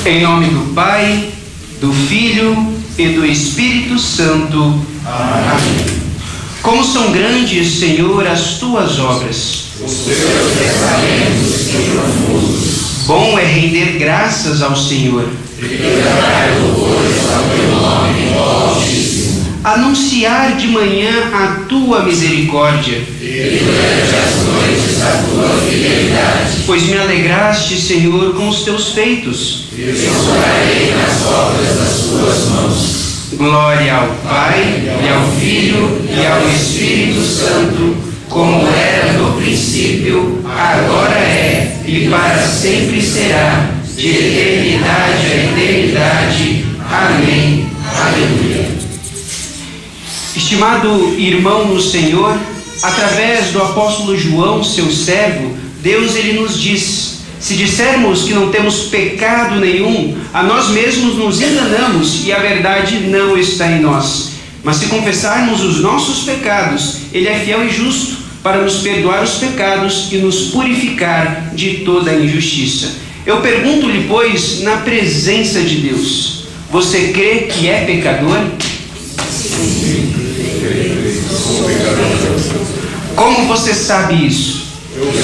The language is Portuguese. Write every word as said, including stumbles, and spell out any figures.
Em nome do Pai, do Filho e do Espírito Santo. Amém. Como são grandes, Senhor, as tuas obras. Os teus pensamentos que profundos. Bom é render graças ao Senhor. E cantar louvores ao teu nome, ó Altíssimo. Anunciar de manhã a tua misericórdia. E durante as noites a tua fidelidade. Pois me alegraste, Senhor, com os teus feitos. E exultarei nas obras das tuas mãos. Glória ao Pai, e ao Filho, e ao Espírito Santo, como era no princípio, agora é, e para sempre será, de eternidade a eternidade. Amém. Aleluia. Estimado irmão no Senhor, através do apóstolo João, seu servo, Deus ele nos diz: se dissermos que não temos pecado nenhum, a nós mesmos nos enganamos e a verdade não está em nós. Mas se confessarmos os nossos pecados, Ele é fiel e justo para nos perdoar os pecados e nos purificar de toda a injustiça. Eu pergunto-lhe, pois, na presença de Deus, você crê que é pecador? Sim, sou pecador. Como você sabe isso? Eu